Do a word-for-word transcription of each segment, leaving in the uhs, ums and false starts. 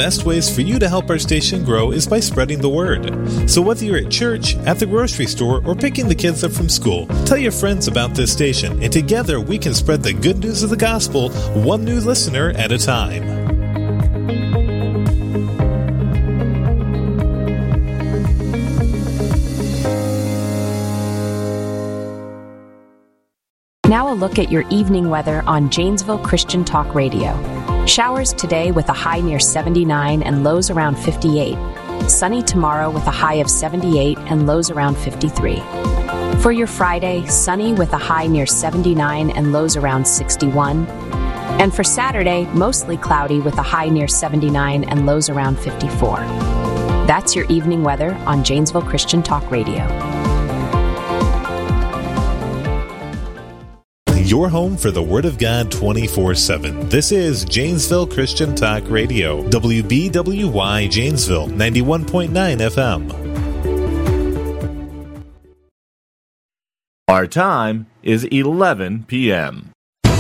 best ways for you to help our station grow is by spreading the word. So whether you're at church, at the grocery store, or picking the kids up from school, tell your friends about this station, and together we can spread the good news of the gospel, one new listener at a time. Now a look at your evening weather on Janesville Christian Talk Radio. Showers today with a high near seventy-nine and lows around fifty-eight. Sunny tomorrow with a high of seventy-eight and lows around fifty-three. For your Friday, sunny with a high near seventy-nine and lows around sixty-one. And for Saturday, mostly cloudy with a high near seventy-nine and lows around fifty-four. That's your evening weather on Janesville Christian Talk Radio. Your home for the Word of God twenty-four seven. This is Janesville Christian Talk Radio. W B W Y Janesville, ninety-one point nine F M. Our time is eleven p.m.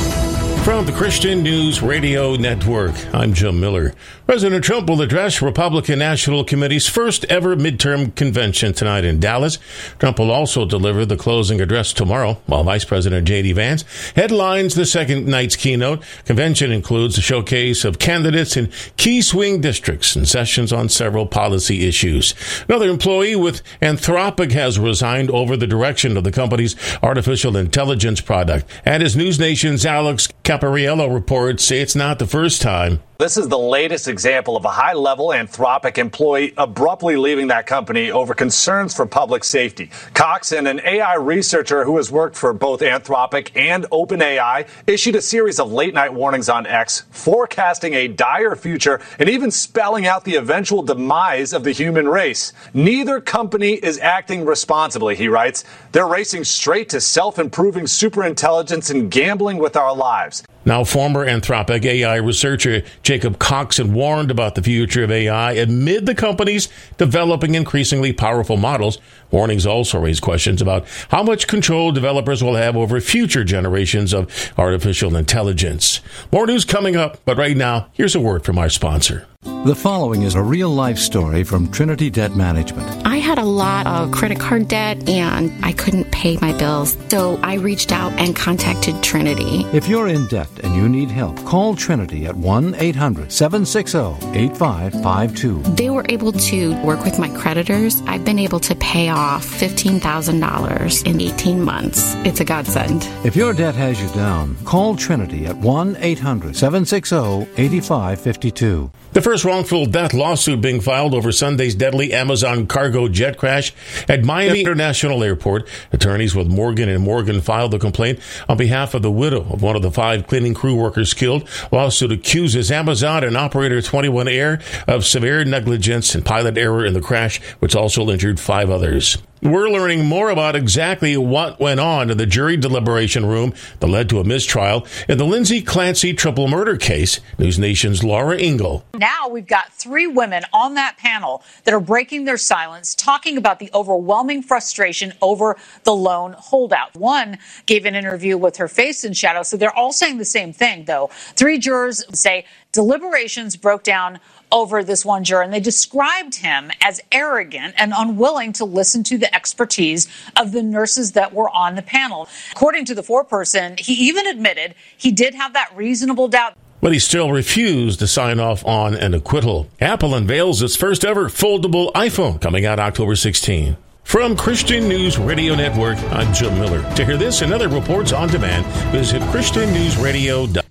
From the Christian News Radio Network, I'm Jim Miller. President Trump will address Republican National Committee's first ever midterm convention tonight in Dallas. Trump will also deliver the closing address tomorrow, while Vice President J D. Vance headlines the second night's keynote. Convention includes a showcase of candidates in key swing districts and sessions on several policy issues. Another employee with Anthropic has resigned over the direction of the company's artificial intelligence product. And as News Nation's Alex Capariello reports, it's not the first time. This is the latest example of a high-level Anthropic employee abruptly leaving that company over concerns for public safety. Coxon, an A I researcher who has worked for both Anthropic and OpenAI, issued a series of late-night warnings on X, forecasting a dire future and even spelling out the eventual demise of the human race. Neither company is acting responsibly, he writes. They're racing straight to self-improving superintelligence and gambling with our lives. Now, former Anthropic A I researcher Jacob Coxon warned about the future of A I amid the companies developing increasingly powerful models. Warnings also raise questions about how much control developers will have over future generations of artificial intelligence. More news coming up, but right now, here's a word from our sponsor. The following is a real-life story from Trinity Debt Management. I had a lot of credit card debt, and I couldn't pay my bills, so I reached out and contacted Trinity. If you're in debt and you need help, call Trinity at one eight hundred seven six zero eight five five two. They were able to work with my creditors. I've been able to pay off fifteen thousand dollars in eighteen months. It's a godsend. If your debt has you down, call Trinity at one eight hundred seven six zero eight five five two. The first wrongful death lawsuit being filed over Sunday's deadly Amazon cargo jet crash at Miami International Airport. Attorneys with Morgan and Morgan filed the complaint on behalf of the widow of one of the five cleaning crew workers killed. Lawsuit accuses Amazon and operator twenty-one Air of severe negligence and pilot error in the crash, which also injured five others. We're learning more about exactly what went on in the jury deliberation room that led to a mistrial in the Lindsay Clancy triple murder case. News Nation's Laura Ingle. Now we've got three women on that panel that are breaking their silence, talking about the overwhelming frustration over the lone holdout. One gave an interview with her face in shadow, so they're all saying the same thing, though. Three jurors say deliberations broke down over this one juror, and they described him as arrogant and unwilling to listen to the expertise of the nurses that were on the panel. According to the foreperson, he even admitted he did have that reasonable doubt. But he still refused to sign off on an acquittal. Apple unveils its first ever foldable iPhone coming out October sixteenth. From Christian News Radio Network, I'm Jim Miller. To hear this and other reports on demand, visit Christian News Radio dot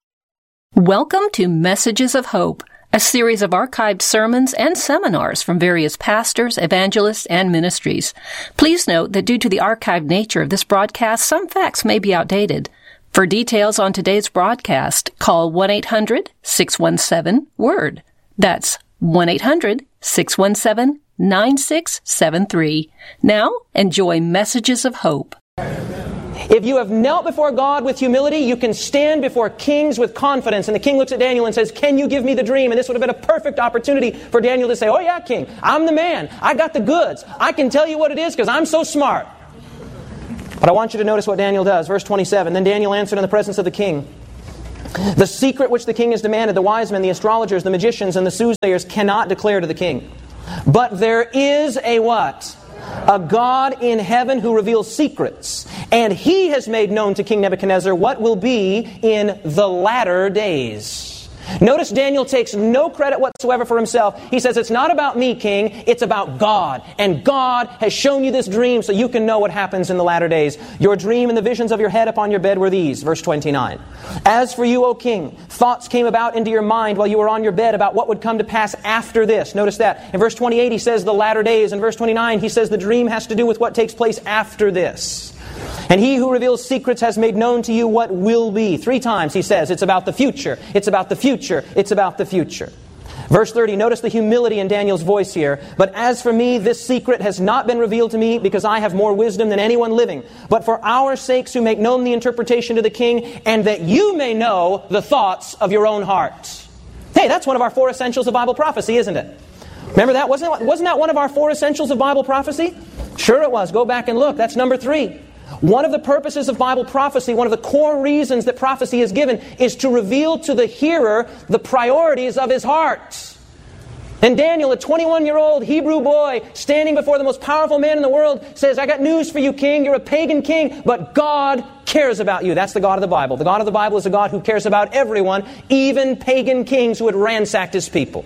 com. Welcome to Messages of Hope, a series of archived sermons and seminars from various pastors, evangelists, and ministries. Please note that due to the archived nature of this broadcast, some facts may be outdated. For details on today's broadcast, call one eight hundred six one seven WORD. That's one eight hundred six one seven nine six seven three. Now, enjoy Messages of Hope. If you have knelt before God with humility, you can stand before kings with confidence. And the king looks at Daniel and says, can you give me the dream? And this would have been a perfect opportunity for Daniel to say, oh yeah, king, I'm the man. I got the goods. I can tell you what it is because I'm so smart. But I want you to notice what Daniel does. Verse twenty-seven, then Daniel answered in the presence of the king, The secret which the king has demanded, the wise men, the astrologers, the magicians, and the soothsayers cannot declare to the king. But there is a what? A God in heaven who reveals secrets. And He has made known to King Nebuchadnezzar what will be in the latter days. Notice Daniel takes no credit whatsoever for himself. He says, it's not about me, king, it's about God. And God has shown you this dream so you can know what happens in the latter days. Your dream and the visions of your head upon your bed were these. Verse twenty-nine. As for you, O king, thoughts came about into your mind while you were on your bed about what would come to pass after this. Notice that. In verse twenty-eight he says the latter days. In verse twenty-nine he says the dream has to do with what takes place after this. And He who reveals secrets has made known to you what will be. Three times he says it's about the future. It's about the future. It's about the future. Verse thirty, notice the humility in Daniel's voice here. But as for me, this secret has not been revealed to me because I have more wisdom than anyone living. But for our sakes who make known the interpretation to the king, and that you may know the thoughts of your own hearts. Hey, that's one of our four essentials of Bible prophecy, isn't it? Remember that? Wasn't, it, wasn't that one of our four essentials of Bible prophecy? Sure it was. Go back and look. That's number three. One of the purposes of Bible prophecy, one of the core reasons that prophecy is given, is to reveal to the hearer the priorities of his heart. And Daniel, a twenty-one-year-old Hebrew boy, standing before the most powerful man in the world, says, I got news for you, king. You're a pagan king, but God cares about you. That's the God of the Bible. The God of the Bible is a God who cares about everyone, even pagan kings who had ransacked His people.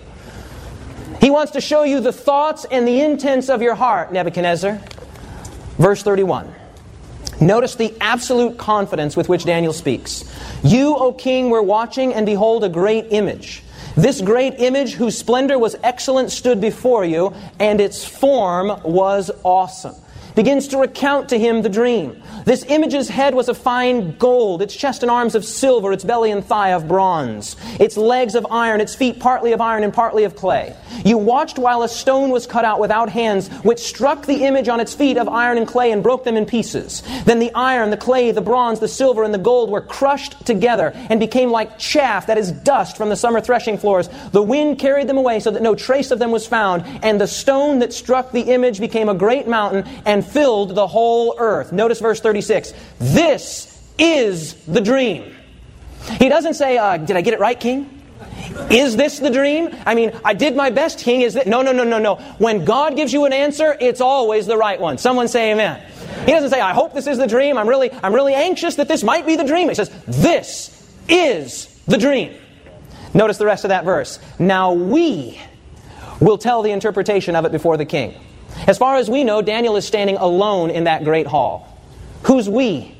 He wants to show you the thoughts and the intents of your heart, Nebuchadnezzar. Verse thirty-one. Notice the absolute confidence with which Daniel speaks. You, O king, were watching, and behold, a great image. This great image, whose splendor was excellent, stood before you, and its form was awesome. Begins to recount to him the dream. This image's head was of fine gold, its chest and arms of silver, its belly and thigh of bronze, its legs of iron, its feet partly of iron and partly of clay. You watched while a stone was cut out without hands, which struck the image on its feet of iron and clay and broke them in pieces. Then the iron, the clay, the bronze, the silver, and the gold were crushed together and became like chaff, that is dust from the summer threshing floors. The wind carried them away so that no trace of them was found, and the stone that struck the image became a great mountain and filled the whole earth. Notice verse thirty-six. This is the dream. He doesn't say, uh, did I get it right, king? Is this the dream? I mean, I did my best, king. Is that? No, no, no, no, no. When God gives you an answer, it's always the right one. Someone say amen. He doesn't say, I hope this is the dream. I'm really, I'm really anxious that this might be the dream. He says, this is the dream. Notice the rest of that verse. Now we will tell the interpretation of it before the king. As far as we know, Daniel is standing alone in that great hall. Who's we?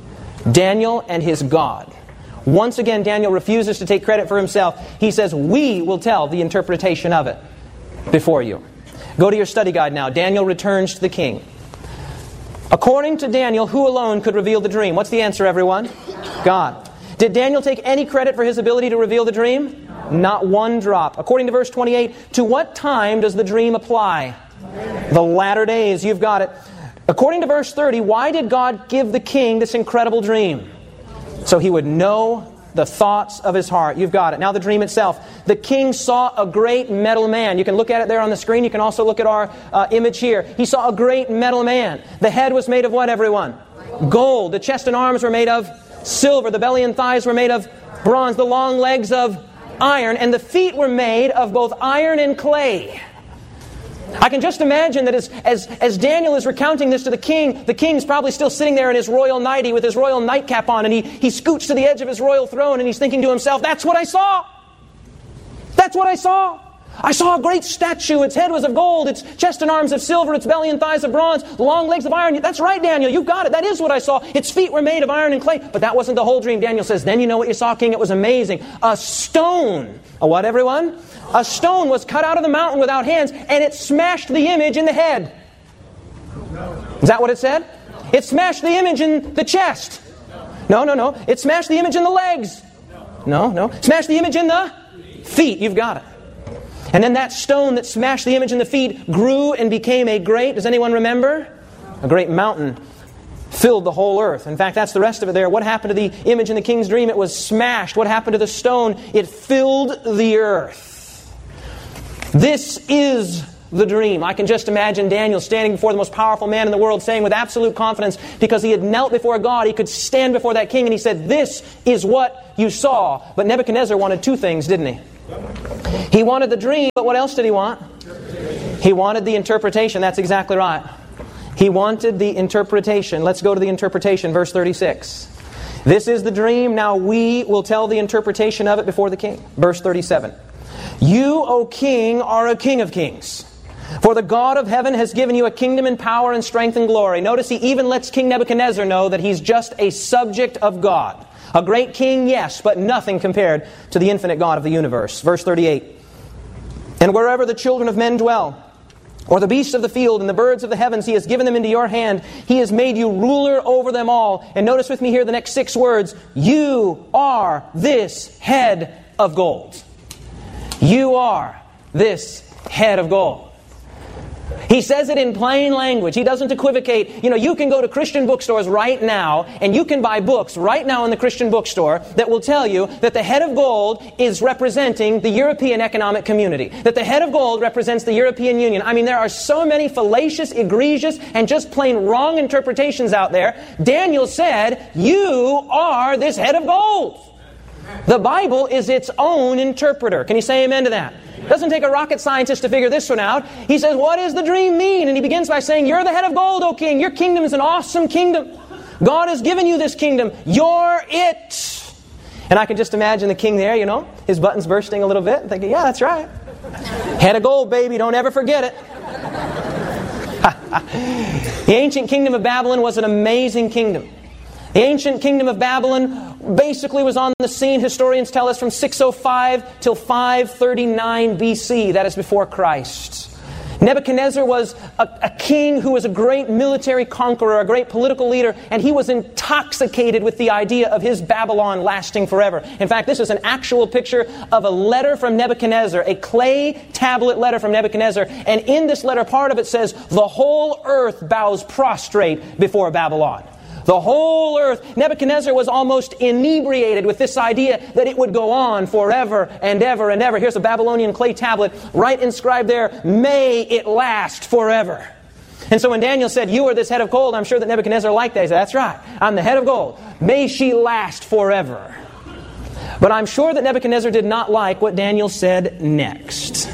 Daniel and his God. Once again, Daniel refuses to take credit for himself. He says, we will tell the interpretation of it before you. Go to your study guide now. Daniel returns to the king. According to Daniel, who alone could reveal the dream? What's the answer, everyone? God. Did Daniel take any credit for his ability to reveal the dream? Not one drop. According to verse twenty-eight, to what time does the dream apply? The latter days. You've got it. According to verse thirty, why did God give the king this incredible dream? So he would know the thoughts of his heart. You've got it. Now the dream itself. The king saw a great metal man. You can look at it there on the screen. You can also look at our uh, image here. He saw a great metal man. The head was made of what, everyone? Gold. The chest and arms were made of silver. The belly and thighs were made of bronze. The long legs of iron. And the feet were made of both iron and clay. I can just imagine that as, as, as Daniel is recounting this to the king, the king's probably still sitting there in his royal nightie with his royal nightcap on, and he, he scoots to the edge of his royal throne and he's thinking to himself, that's what I saw! That's what I saw! I saw a great statue. Its head was of gold, its chest and arms of silver, its belly and thighs of bronze, long legs of iron. That's right, Daniel, you've got it. That is what I saw. Its feet were made of iron and clay. But that wasn't the whole dream. Daniel says, then you know what you saw, king? It was amazing. A stone. A what, everyone? A stone was cut out of the mountain without hands, and it smashed the image in the head. Is that what it said? It smashed the image in the chest. No, no, no. It smashed the image in the legs. No, no. Smashed the image in the feet. You've got it. And then that stone that smashed the image in the feet grew and became a great, does anyone remember? A great mountain. Filled the whole earth. In fact, that's the rest of it there. What happened to the image in the king's dream? It was smashed. What happened to the stone? It filled the earth. This is the dream. I can just imagine Daniel standing before the most powerful man in the world, saying with absolute confidence, because he had knelt before God, he could stand before that king, and he said, "This is what you saw." But Nebuchadnezzar wanted two things, didn't he? He wanted the dream, but what else did he want? He wanted the interpretation. That's exactly right. He wanted the interpretation. Let's go to the interpretation, verse thirty-six. This is the dream, now we will tell the interpretation of it before the king. Verse thirty-seven. You, O king, are a king of kings. For the God of heaven has given you a kingdom and power and strength and glory. Notice he even lets King Nebuchadnezzar know that he's just a subject of God. A great king, yes, but nothing compared to the infinite God of the universe. Verse thirty-eight. And wherever the children of men dwell, or the beasts of the field and the birds of the heavens, he has given them into your hand. He has made you ruler over them all. And notice with me here the next six words. You are this head of gold. You are this head of gold. He says it in plain language. He doesn't equivocate. You know, you can go to Christian bookstores right now, and you can buy books right now in the Christian bookstore that will tell you that the head of gold is representing the European Economic Community. That the head of gold represents the European Union. I mean, there are so many fallacious, egregious, and just plain wrong interpretations out there. Daniel said, you are this head of gold. The Bible is its own interpreter. Can you say amen to that? It doesn't take a rocket scientist to figure this one out. He says, what does the dream mean? And he begins by saying, you're the head of gold, O king. Your kingdom is an awesome kingdom. God has given you this kingdom. You're it. And I can just imagine the king there, you know, his buttons bursting a little bit, thinking, yeah, that's right. Head of gold, baby. Don't ever forget it. The ancient kingdom of Babylon was an amazing kingdom. The ancient kingdom of Babylon basically was on the scene, historians tell us, from six oh five till five thirty-nine B C. That is before Christ. Nebuchadnezzar was a, a king who was a great military conqueror, a great political leader, and he was intoxicated with the idea of his Babylon lasting forever. In fact, this is an actual picture of a letter from Nebuchadnezzar, a clay tablet letter from Nebuchadnezzar, and in this letter, part of it says, the whole earth bows prostrate before Babylon. The whole earth. Nebuchadnezzar was almost inebriated with this idea that it would go on forever and ever and ever. Here's a Babylonian clay tablet, right inscribed there, may it last forever. And so when Daniel said, you are this head of gold, I'm sure that Nebuchadnezzar liked that. He said, that's right, I'm the head of gold. May she last forever. But I'm sure that Nebuchadnezzar did not like what Daniel said next.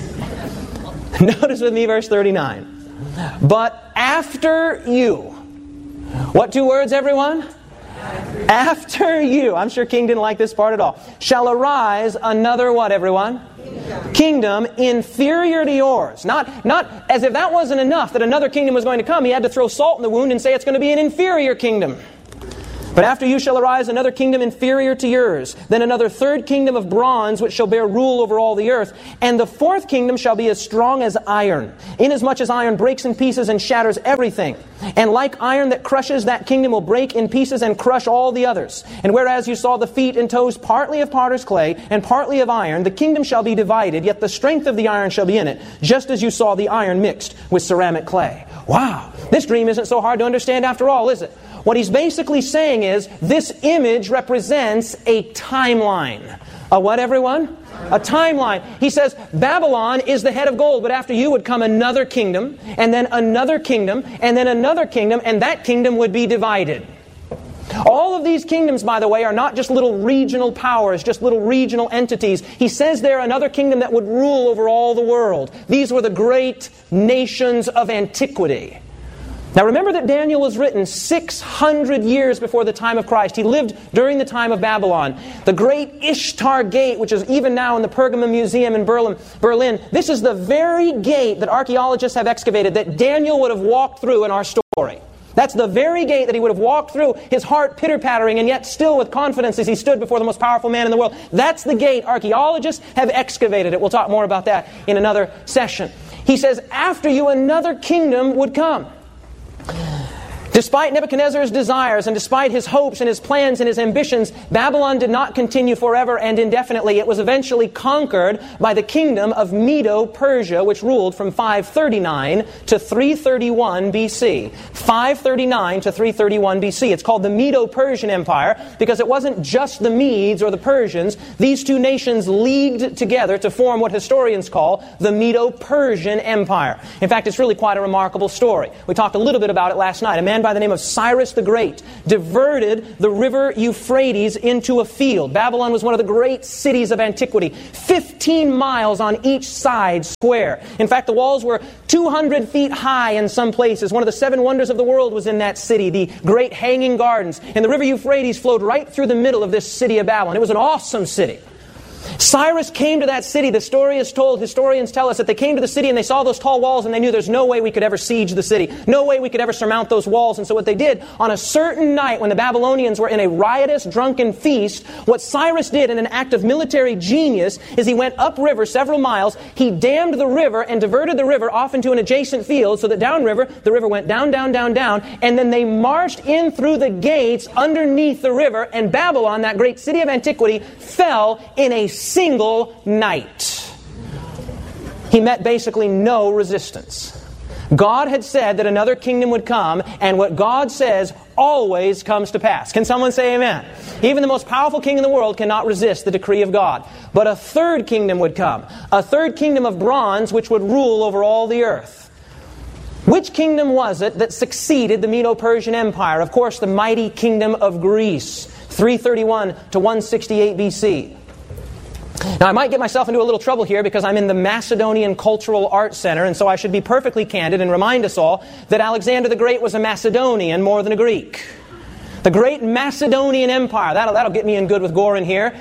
Notice with me verse thirty-nine. But after you... What two words, everyone? After. After you. I'm sure King didn't like this part at all. Shall arise another what, everyone? Kingdom. Kingdom inferior to yours. Not, not as if that wasn't enough that another kingdom was going to come. He had to throw salt in the wound and say it's going to be an inferior kingdom. But after you shall arise another kingdom inferior to yours, then another third kingdom of bronze, which shall bear rule over all the earth. And the fourth kingdom shall be as strong as iron, inasmuch as iron breaks in pieces and shatters everything. And like iron that crushes, that kingdom will break in pieces and crush all the others. And whereas you saw the feet and toes partly of potter's clay and partly of iron, the kingdom shall be divided, yet the strength of the iron shall be in it, just as you saw the iron mixed with ceramic clay. Wow, this dream isn't so hard to understand after all, is it? What he's basically saying is, this image represents a timeline. A what, everyone? A timeline. He says, Babylon is the head of gold, but after you would come another kingdom, and then another kingdom, and then another kingdom, and that kingdom would be divided. All of these kingdoms, by the way, are not just little regional powers, just little regional entities. He says there another kingdom that would rule over all the world. These were the great nations of antiquity. Now remember that Daniel was written six hundred years before the time of Christ. He lived during the time of Babylon. The great Ishtar Gate, which is even now in the Pergamon Museum in Berlin, Berlin, this is the very gate that archaeologists have excavated that Daniel would have walked through in our story. That's the very gate that he would have walked through, his heart pitter-pattering, and yet still with confidence as he stood before the most powerful man in the world. That's the gate. Archaeologists have excavated it. We'll talk more about that in another session. He says, after you another kingdom would come. Despite Nebuchadnezzar's desires and despite his hopes and his plans and his ambitions, Babylon did not continue forever and indefinitely. It was eventually conquered by the kingdom of Medo-Persia, which ruled from five thirty-nine to three thirty-one B C. five thirty-nine to three thirty-one B C. It's called the Medo-Persian Empire because it wasn't just the Medes or the Persians. These two nations leagued together to form what historians call the Medo-Persian Empire. In fact, it's really quite a remarkable story. We talked a little bit about it last night. A man by the name of Cyrus the Great diverted the river Euphrates into a field. Babylon was one of the great cities of antiquity, fifteen miles on each side square. In fact, the walls were two hundred feet high in some places. One of the seven wonders of the world was in that city, the great hanging gardens. And the river Euphrates flowed right through the middle of this city of Babylon. It was an awesome city. Cyrus came to that city. The story is told, historians tell us that they came to the city and they saw those tall walls and they knew there's no way we could ever siege the city. No way we could ever surmount those walls. And so what they did, on a certain night when the Babylonians were in a riotous, drunken feast, what Cyrus did in an act of military genius is he went upriver several miles, he dammed the river and diverted the river off into an adjacent field so that downriver, the river went down, down, down, down, and then they marched in through the gates underneath the river, and Babylon, that great city of antiquity, fell in a single night. He met basically no resistance. God had said that another kingdom would come, and what God says always comes to pass. Can someone say amen? Even the most powerful king in the world cannot resist the decree of God. But a third kingdom would come. A third kingdom of bronze which would rule over all the earth. Which kingdom was it that succeeded the Medo-Persian Empire? Of course, the mighty kingdom of Greece, three thirty-one to one sixty-eight B C. Now, I might get myself into a little trouble here because I'm in the Macedonian Cultural Arts Center, and so I should be perfectly candid and remind us all that Alexander the Great was a Macedonian more than a Greek. The great Macedonian Empire, that'll, that'll get me in good with Gorin here.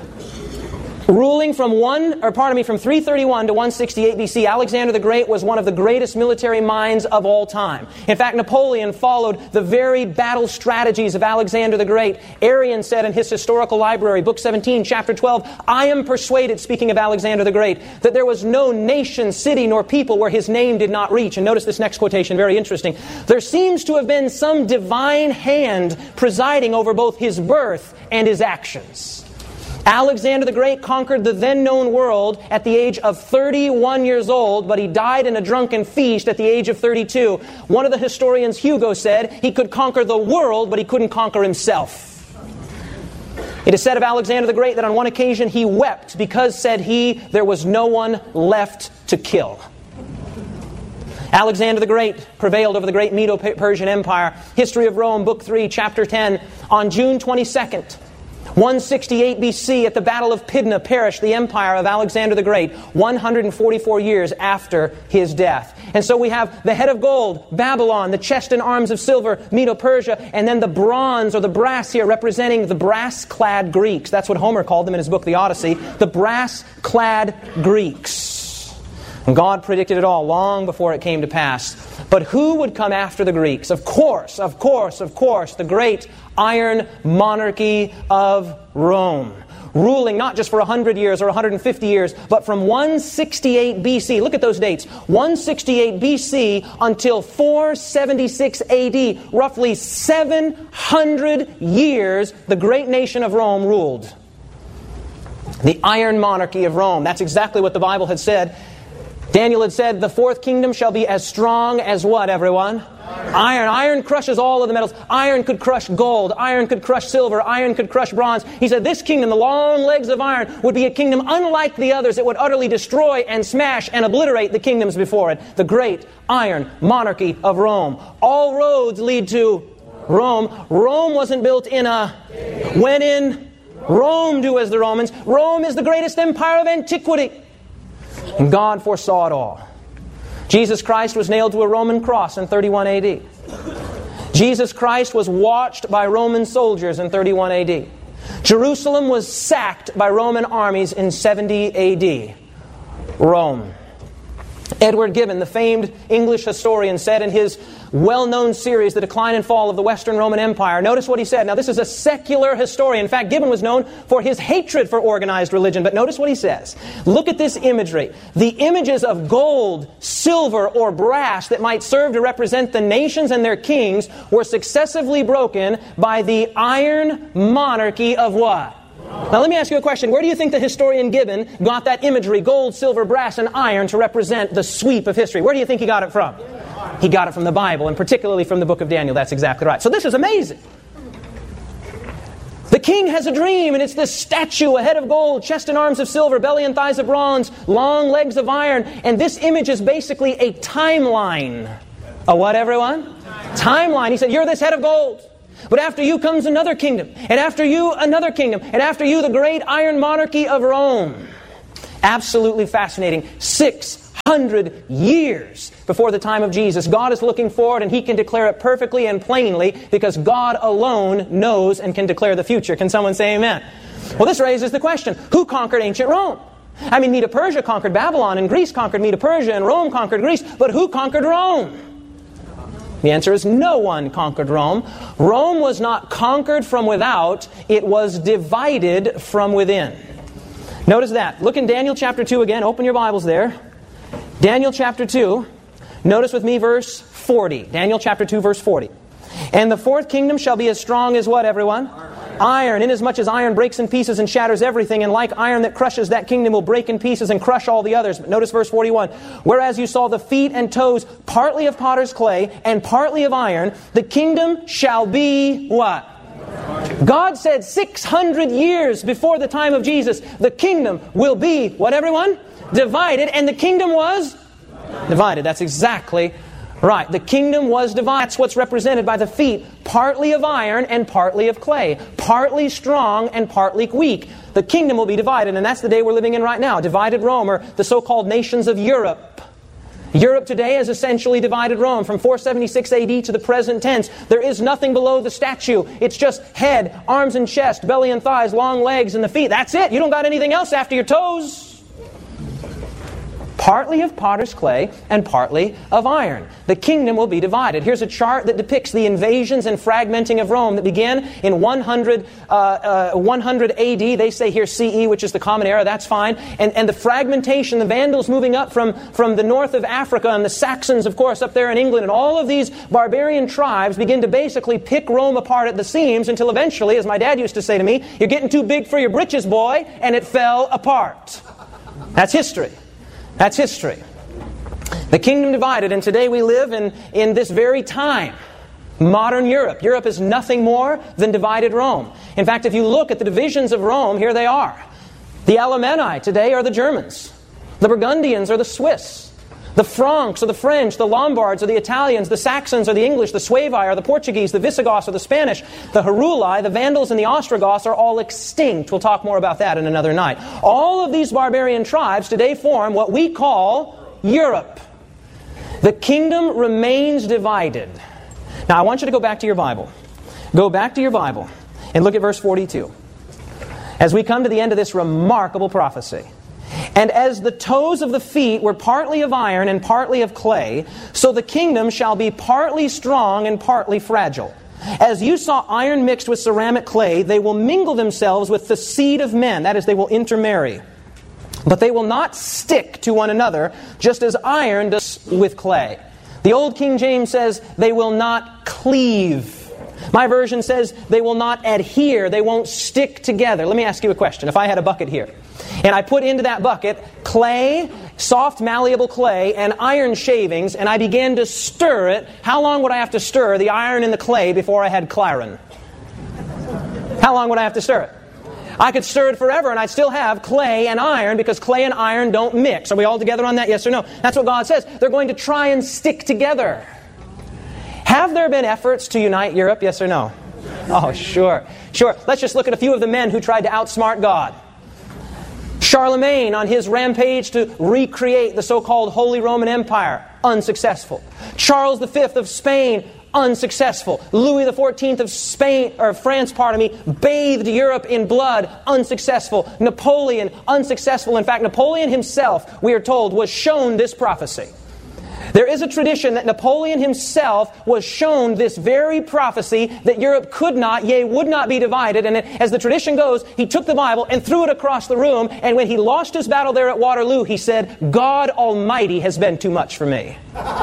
Ruling from one, or pardon me, from three thirty-one to one sixty-eight B C, Alexander the Great was one of the greatest military minds of all time. In fact, Napoleon followed the very battle strategies of Alexander the Great. Arrian said in his historical library, book seventeen, chapter twelve, "I am persuaded," speaking of Alexander the Great, "that there was no nation, city, nor people where his name did not reach." And notice this next quotation, very interesting. "There seems to have been some divine hand presiding over both his birth and his actions." Alexander the Great conquered the then known world at the age of thirty-one years old, but he died in a drunken feast at the age of thirty-two. One of the historians, Hugo, said he could conquer the world, but he couldn't conquer himself. It is said of Alexander the Great that on one occasion he wept because, said he, there was no one left to kill. Alexander the Great prevailed over the great Medo-Persian Empire. History of Rome, book three, chapter ten. On June twenty-second, one sixty-eight B C, at the Battle of Pydna, perished the empire of Alexander the Great, one hundred forty-four years after his death. And so we have the head of gold, Babylon, the chest and arms of silver, Medo-Persia, and then the bronze or the brass here representing the brass-clad Greeks. That's what Homer called them in his book, The Odyssey, the brass-clad Greeks. And God predicted it all long before it came to pass. But who would come after the Greeks? Of course, of course, of course, the great iron monarchy of Rome, ruling not just for one hundred years or one hundred fifty years, but from one sixty-eight B C. Look at those dates. one sixty-eight B C until four seventy-six A D. Roughly seven hundred years the great nation of Rome ruled. The iron monarchy of Rome. That's exactly what the Bible had said. Daniel had said, the fourth kingdom shall be as strong as what, everyone? Iron. Iron. Iron crushes all of the metals. Iron could crush gold. Iron could crush silver. Iron could crush bronze. He said this kingdom, the long legs of iron, would be a kingdom unlike the others. It would utterly destroy and smash and obliterate the kingdoms before it. The great iron monarchy of Rome. All roads lead to Rome. Rome wasn't built in a when in Rome do as the Romans. Rome is the greatest empire of antiquity. And God foresaw it all. Jesus Christ was nailed to a Roman cross in thirty-one A D. Jesus Christ was watched by Roman soldiers in thirty-one A D. Jerusalem was sacked by Roman armies in seventy A D. Rome. Edward Gibbon, the famed English historian, said in his well-known series, The Decline and Fall of the Western Roman Empire, notice what he said. Now, this is a secular historian. In fact, Gibbon was known for his hatred for organized religion. But notice what he says. Look at this imagery. The images of gold, silver, or brass that might serve to represent the nations and their kings were successively broken by the iron monarchy of what? Now let me ask you a question. Where do you think the historian Gibbon got that imagery, gold, silver, brass, and iron, to represent the sweep of history? Where do you think he got it from? He got it from the Bible, and particularly from the book of Daniel. That's exactly right. So this is amazing. The king has a dream, and it's this statue, a head of gold, chest and arms of silver, belly and thighs of bronze, long legs of iron. And this image is basically a timeline. A what, everyone? Timeline. He said, you're this head of gold. But after you comes another kingdom, and after you another kingdom, and after you the great iron monarchy of Rome. Absolutely fascinating. Six hundred years before the time of Jesus, God is looking forward, and He can declare it perfectly and plainly because God alone knows and can declare the future. Can someone say amen? Well, this raises the question, who conquered ancient Rome? I mean, Medo-Persia conquered Babylon, and Greece conquered Medo-Persia, and Rome conquered Greece, but who conquered Rome? The answer is no one conquered Rome. Rome was not conquered from without, it was divided from within. Notice that. Look in Daniel chapter two again. Open your Bibles there. Daniel chapter two. Notice with me verse forty. Daniel chapter two, verse forty. And the fourth kingdom shall be as strong as what, everyone? Iron, inasmuch as iron breaks in pieces and shatters everything, and like iron that crushes, that kingdom will break in pieces and crush all the others. But notice verse forty-one. Whereas you saw the feet and toes partly of potter's clay and partly of iron, the kingdom shall be what? God said six hundred years before the time of Jesus, the kingdom will be, what, everyone? Divided, and the kingdom was divided. That's exactly right. The kingdom was divided. That's what's represented by the feet, partly of iron and partly of clay, partly strong and partly weak. The kingdom will be divided, and that's the day we're living in right now. Divided Rome, or the so-called nations of Europe. Europe today is essentially divided Rome from four seventy-six A D to the present tense. There is nothing below the statue. It's just head, arms and chest, belly and thighs, long legs and the feet. That's it. You don't got anything else after your toes. Partly of potter's clay and partly of iron. The kingdom will be divided. Here's a chart that depicts the invasions and fragmenting of Rome that began in one hundred, uh, uh, one hundred A D. They say here C E, which is the Common Era. That's fine. And, and the fragmentation, the Vandals moving up from, from the north of Africa, and the Saxons, of course, up there in England. And all of these barbarian tribes begin to basically pick Rome apart at the seams until eventually, as my dad used to say to me, you're getting too big for your britches, boy, and it fell apart. That's history. That's history. The kingdom divided, and today we live in, in this very time. Modern Europe. Europe is nothing more than divided Rome. In fact, if you look at the divisions of Rome, here they are. The Alemanni today are the Germans. The Burgundians are the Swiss. The Franks are the French. The Lombards are the Italians. The Saxons are the English. The Suevi are the Portuguese. The Visigoths are the Spanish. The Heruli, the Vandals, and the Ostrogoths are all extinct. We'll talk more about that in another night. All of these barbarian tribes today form what we call Europe. The kingdom remains divided. Now I want you to go back to your Bible. Go back to your Bible and look at verse forty-two. As we come to the end of this remarkable prophecy. And as the toes of the feet were partly of iron and partly of clay, so the kingdom shall be partly strong and partly fragile. As you saw iron mixed with ceramic clay, they will mingle themselves with the seed of men. That is, they will intermarry. But they will not stick to one another, just as iron does with clay. The old King James says they will not cleave. My version says they will not adhere. They won't stick together. Let me ask you a question. If I had a bucket here, and I put into that bucket clay, soft malleable clay, and iron shavings, and I began to stir it, how long would I have to stir the iron and the clay before I had clarin? How long would I have to stir it? I could stir it forever and I'd still have clay and iron, because clay and iron don't mix. Are we all together on that? Yes or no? That's what God says. They're going to try and stick together. Have there been efforts to unite Europe? Yes or no? Oh, sure. Sure. Let's just look at a few of the men who tried to outsmart God. Charlemagne on his rampage to recreate the so-called Holy Roman Empire, unsuccessful. Charles the Fifth of Spain, unsuccessful. Louis the fourteenth of Spain, or France, pardon me, bathed Europe in blood, unsuccessful. Napoleon, unsuccessful. In fact, Napoleon himself, we are told, was shown this prophecy. There is a tradition that Napoleon himself was shown this very prophecy that Europe could not, yea, would not be divided. And as the tradition goes, he took the Bible and threw it across the room. And when he lost his battle there at Waterloo, he said, God Almighty has been too much for me.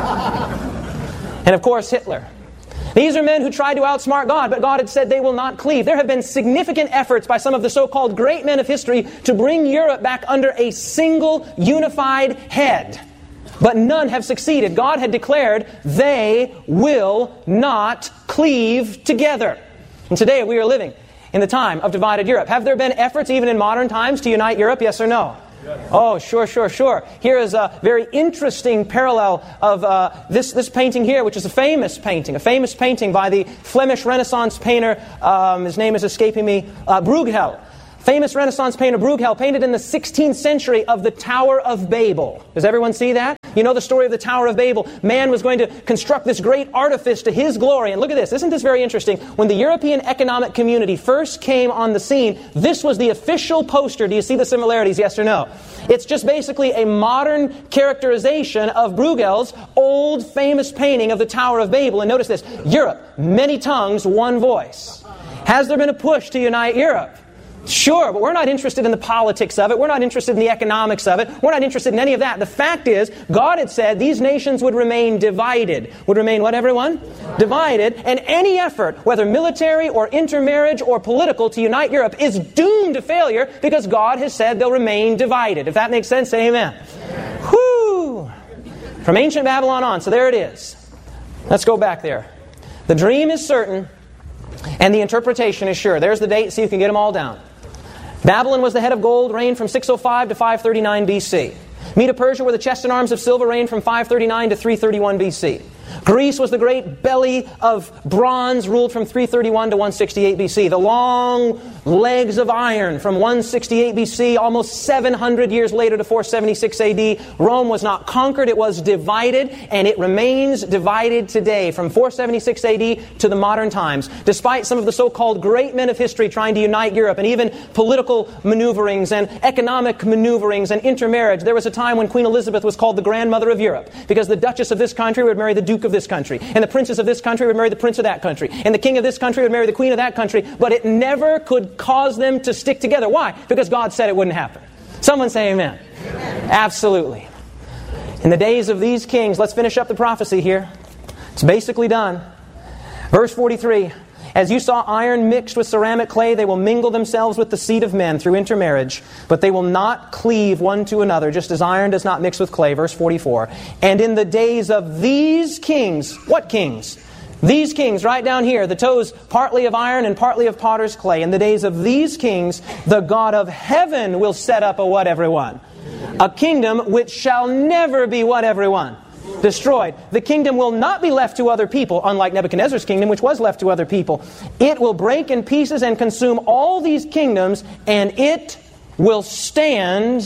And of course, Hitler. These are men who tried to outsmart God, but God had said they will not cleave. There have been significant efforts by some of the so-called great men of history to bring Europe back under a single, unified head. But none have succeeded. God had declared they will not cleave together. And today we are living in the time of divided Europe. Have there been efforts even in modern times to unite Europe? Yes or no? Yes. Oh, sure, sure, sure. Here is a very interesting parallel of uh, this, this painting here, which is a famous painting. A famous painting by the Flemish Renaissance painter, um, his name is escaping me, uh, Bruegel. Famous Renaissance painter Bruegel painted in the sixteenth century of the Tower of Babel. Does everyone see that? You know the story of the Tower of Babel. Man was going to construct this great artifice to his glory. And look at this. Isn't this very interesting? When the European Economic Community first came on the scene, this was the official poster. Do you see the similarities, yes or no? It's just basically a modern characterization of Bruegel's old famous painting of the Tower of Babel. And notice this. Europe, many tongues, one voice. Has there been a push to unite Europe? Sure, but we're not interested in the politics of it. We're not interested in the economics of it. We're not interested in any of that. The fact is, God had said these nations would remain divided. Would remain what, everyone? Divided. And any effort, whether military or intermarriage or political, to unite Europe is doomed to failure because God has said they'll remain divided. If that makes sense, say amen. Whew! From ancient Babylon on. So there it is. Let's go back there. The dream is certain, and the interpretation is sure. There's the date, so you can get them all down. Babylon was the head of gold, reigned from six oh five to five thirty-nine B C. Medo-Persia were the chest and arms of silver, reigned from five thirty-nine to three thirty-one B C. Greece was the great belly of bronze, ruled from three thirty-one to one sixty-eight B C. The long legs of iron from one sixty-eight B C, almost seven hundred years later to four seventy-six A D. Rome was not conquered, it was divided, and it remains divided today from four seventy-six A D to the modern times. Despite some of the so-called great men of history trying to unite Europe, and even political maneuverings and economic maneuverings and intermarriage, there was a time when Queen Elizabeth was called the grandmother of Europe, because the Duchess of this country would marry the Duke of this country, and the princess of this country would marry the prince of that country, and the king of this country would marry the queen of that country, but it never could cause them to stick together. Why? Because God said it wouldn't happen. Someone say amen. Amen. Absolutely. In the days of these kings, let's finish up the prophecy here. It's basically done. Verse forty-three, as you saw iron mixed with ceramic clay, they will mingle themselves with the seed of men through intermarriage, but they will not cleave one to another, just as iron does not mix with clay. Verse forty-four, and in the days of these kings, what kings? These kings, right down here, the toes partly of iron and partly of potter's clay. In the days of these kings, the God of heaven will set up a what, everyone? A kingdom which shall never be what, everyone? Destroyed. The kingdom will not be left to other people, unlike Nebuchadnezzar's kingdom, which was left to other people. It will break in pieces and consume all these kingdoms, and it will stand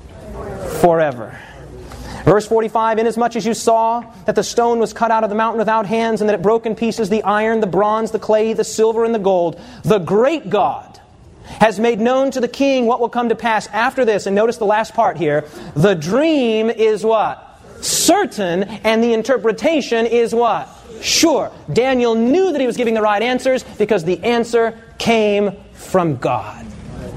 forever. Verse forty-five, inasmuch as you saw that the stone was cut out of the mountain without hands, and that it broke in pieces the iron, the bronze, the clay, the silver, and the gold, the great God has made known to the king what will come to pass after this. And notice the last part here. The dream is what? Certain, and the interpretation is what? Sure. Daniel knew that he was giving the right answers because the answer came from God.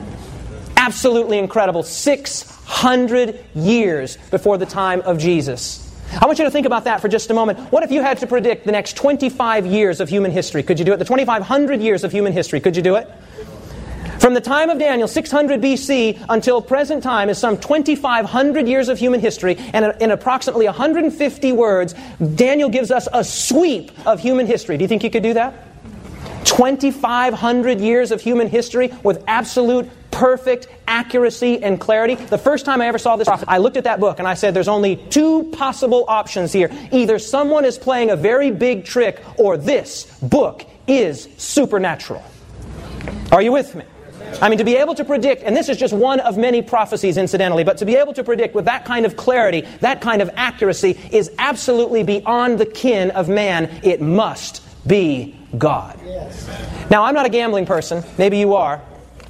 Absolutely incredible. Six hundred years before the time of Jesus. I want you to think about that for just a moment. What if you had to predict the next twenty-five years of human history? Could you do it? The twenty-five hundred years of human history. Could you do it? From the time of Daniel, six hundred B C, until present time is some twenty-five hundred years of human history, and in approximately one hundred fifty words, Daniel gives us a sweep of human history. Do you think you could do that? twenty-five hundred years of human history with absolute perfect accuracy and clarity. The first time I ever saw this, I looked at that book and I said, there's only two possible options here. Either someone is playing a very big trick, or this book is supernatural. Are you with me? I mean, to be able to predict, and this is just one of many prophecies incidentally, but to be able to predict with that kind of clarity, that kind of accuracy, is absolutely beyond the kin of man. It must be God. Yes. Now, I'm not a gambling person. Maybe you are.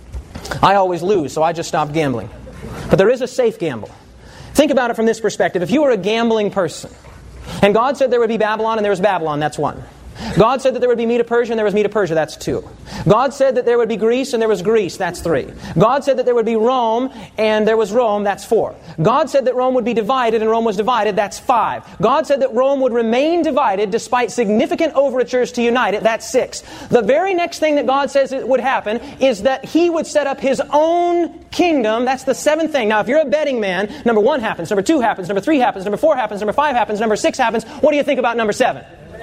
I always lose, so I just stopped gambling. But there is a safe gamble. Think about it from this perspective. If you were a gambling person, and God said there would be Babylon and there was Babylon, that's one. God said that there would be Medo-Persia and there was Medo-Persia, that's two. God said that there would be Greece and there was Greece, that's three. God said that there would be Rome and there was Rome, that's four. God said that Rome would be divided and Rome was divided, that's five. God said that Rome would remain divided despite significant overtures to unite it, that's six. The very next thing that God says it would happen is that He would set up His own kingdom, that's the seventh thing. Now if you're a betting man, number one happens, number two happens, number three happens, number four happens, number five happens, number six happens. What do you think about number seven?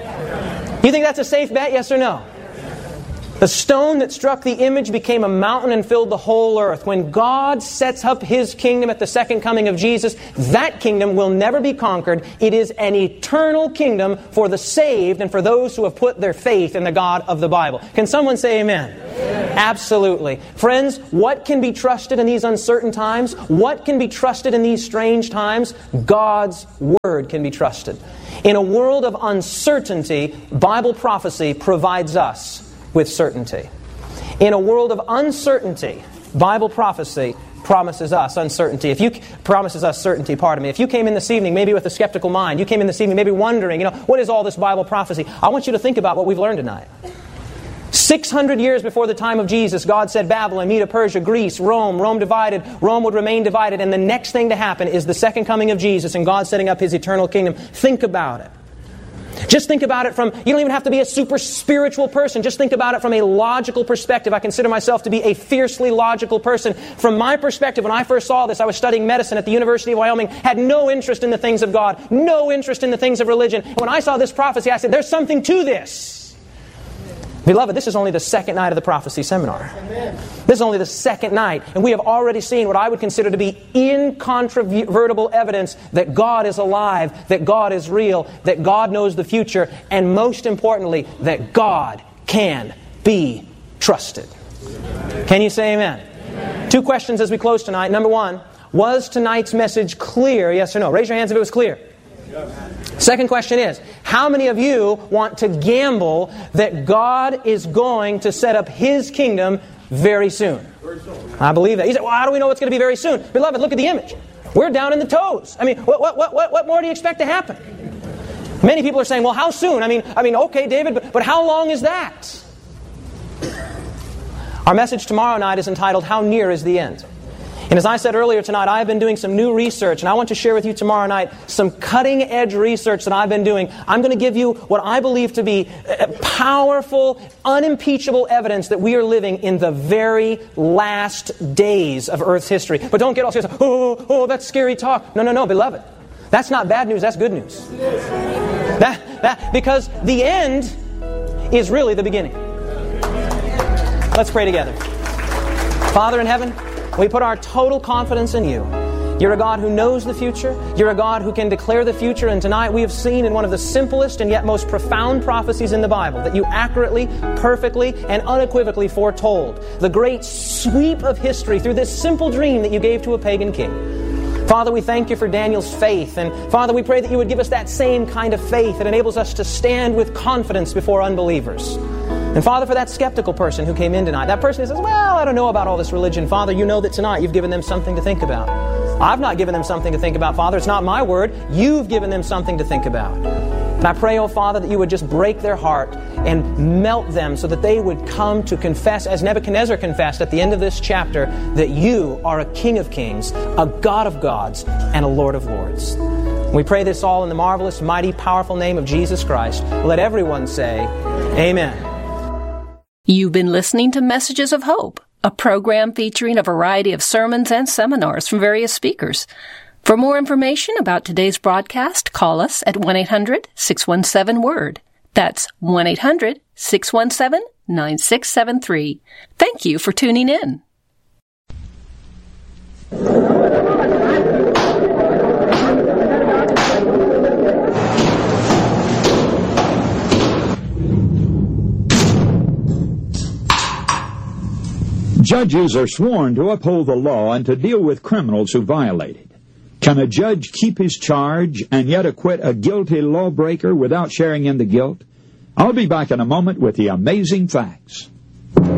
You think that's a safe bet, yes or no? The stone that struck the image became a mountain and filled the whole earth. When God sets up His kingdom at the second coming of Jesus, that kingdom will never be conquered. It is an eternal kingdom for the saved and for those who have put their faith in the God of the Bible. Can someone say amen? Amen. Absolutely. Friends, what can be trusted in these uncertain times? What can be trusted in these strange times? God's Word can be trusted. In a world of uncertainty, Bible prophecy provides us with certainty. In a world of uncertainty, Bible prophecy promises us uncertainty. If you promises us certainty, pardon me. If you came in this evening maybe with a skeptical mind, you came in this evening maybe wondering, you know, what is all this Bible prophecy? I want you to think about what we've learned tonight. six hundred years before the time of Jesus, God said Babylon, Medo-Persia, Greece, Rome, Rome divided, Rome would remain divided, and the next thing to happen is the second coming of Jesus and God setting up His eternal kingdom. Think about it. Just think about it from, you don't even have to be a super spiritual person. Just think about it from a logical perspective. I consider myself to be a fiercely logical person. From my perspective, when I first saw this, I was studying medicine at the University of Wyoming, had no interest in the things of God, no interest in the things of religion. When I saw this prophecy, I said, there's something to this. Beloved, this is only the second night of the prophecy seminar. Amen. This is only the second night, and we have already seen what I would consider to be incontrovertible evidence that God is alive, that God is real, that God knows the future, and most importantly, that God can be trusted. Can you say amen? Amen? Two questions as we close tonight. Number one, was tonight's message clear? Yes or no? Raise your hands if it was clear. Second question is, how many of you want to gamble that God is going to set up His kingdom very soon? I believe that. You say, well, how do we know it's going to be very soon? Beloved, look at the image. We're down in the toes. I mean, what, what, what, what more do you expect to happen? Many people are saying, well, how soon? I mean, I mean, okay, David, but, but how long is that? Our message tomorrow night is entitled, How Near is the End? And as I said earlier tonight, I have been doing some new research, and I want to share with you tomorrow night some cutting-edge research that I've been doing. I'm going to give you what I believe to be powerful, unimpeachable evidence that we are living in the very last days of Earth's history. But don't get all serious. Oh, oh, that's scary talk. No, no, no, beloved. That's not bad news, that's good news. That, that, because the end is really the beginning. Let's pray together. Father in heaven, we put our total confidence in You. You're a God who knows the future. You're a God who can declare the future. And tonight we have seen in one of the simplest and yet most profound prophecies in the Bible that You accurately, perfectly, and unequivocally foretold the great sweep of history through this simple dream that You gave to a pagan king. Father, we thank You for Daniel's faith. And Father, we pray that You would give us that same kind of faith that enables us to stand with confidence before unbelievers. And Father, for that skeptical person who came in tonight, that person who says, well, I don't know about all this religion. Father, You know that tonight You've given them something to think about. I've not given them something to think about, Father. It's not my word. You've given them something to think about. And I pray, oh Father, that You would just break their heart and melt them so that they would come to confess, as Nebuchadnezzar confessed at the end of this chapter, that You are a King of kings, a God of gods, and a Lord of lords. We pray this all in the marvelous, mighty, powerful name of Jesus Christ. Let everyone say, Amen. You've been listening to Messages of Hope, a program featuring a variety of sermons and seminars from various speakers. For more information about today's broadcast, call us at one eight hundred six one seven word. That's one eight hundred six one seven nine six seven three. Thank you for tuning in. Judges are sworn to uphold the law and to deal with criminals who violate it. Can a judge keep his charge and yet acquit a guilty lawbreaker without sharing in the guilt? I'll be back in a moment with the amazing facts.